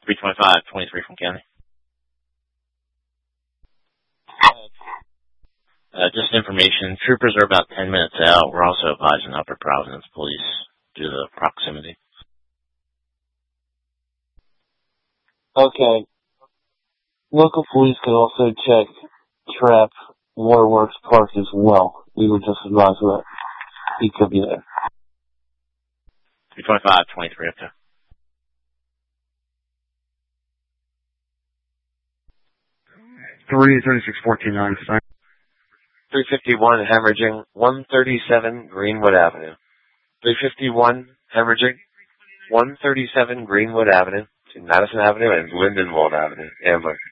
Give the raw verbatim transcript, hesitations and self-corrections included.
three twenty-five, twenty-three from County. Uh, just information. Troopers are about ten minutes out. We're also advising Upper Providence Police due to the proximity. Okay. Local police can also check Trap Waterworks Park as well. We were just advised of that. He could be there. three twenty-five, twenty-three up there. three thirty-six fourteen nine. three fifty-one hemorrhaging, one thirty-seven Greenwood Avenue. three fifty-one hemorrhaging, one thirty-seven Greenwood Avenue to Madison Avenue and Lindenwold Avenue. Ambler.